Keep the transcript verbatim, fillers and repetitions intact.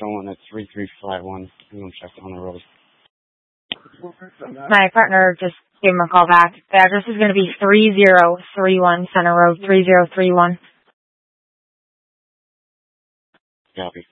showing at three three five one. I'm going to check on the road. My partner just gave him a call back. The address is going to be three zero three one Center Road, three zero three one. Copy.